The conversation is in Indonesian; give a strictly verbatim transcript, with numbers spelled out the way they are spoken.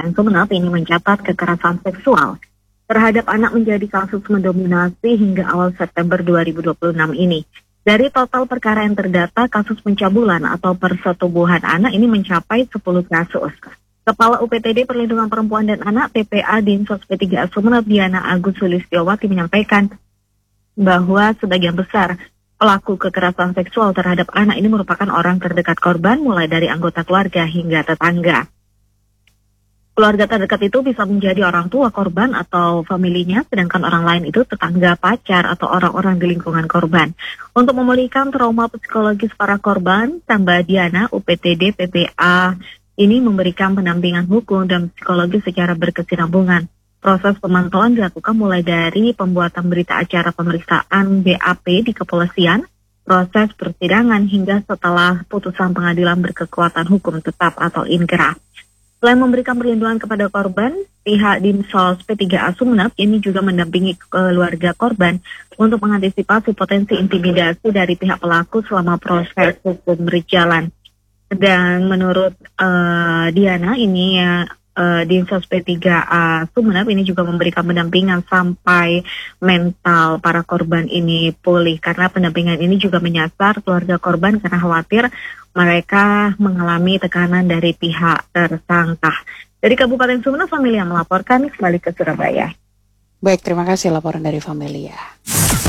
Kabupaten Sumeneb ini mencatat kekerasan seksual terhadap anak menjadi kasus mendominasi hingga awal September dua ribu dua puluh enam ini. Dari total perkara yang terdata, kasus pencabulan atau persetubuhan anak ini mencapai sepuluh kasus. Kepala U P T D Perlindungan Perempuan dan Anak T P A Dinsos P tiga A Sumeneb Diana Agus Sulistiowati menyampaikan bahwa sebagian besar pelaku kekerasan seksual terhadap anak ini merupakan orang terdekat korban, mulai dari anggota keluarga hingga tetangga. Keluarga terdekat itu bisa menjadi orang tua korban atau familinya, sedangkan orang lain itu tetangga, pacar, atau orang-orang di lingkungan korban. Untuk memulihkan trauma psikologis para korban, tambah Diana, U P T D P P A ini memberikan pendampingan hukum dan psikologis secara berkesinambungan. Proses pemantauan dilakukan mulai dari pembuatan berita acara pemeriksaan B A P di kepolisian, proses persidangan hingga setelah putusan pengadilan berkekuatan hukum tetap atau inkrah. Selain memberikan perlindungan kepada korban, pihak Dinsos P tiga A Sumeneb ini juga mendampingi keluarga korban untuk mengantisipasi potensi intimidasi dari pihak pelaku selama proses hukum berjalan. Dan menurut uh, Diana ini ya, uh, Dinsos P tiga A Sumeneb ini juga memberikan pendampingan sampai mental para korban ini pulih, karena pendampingan ini juga menyasar keluarga korban karena khawatir mereka mengalami tekanan dari pihak tersangka. Dari Kabupaten Sumeneb, Familia melaporkan kembali ke Surabaya. Baik, terima kasih laporan dari Familia.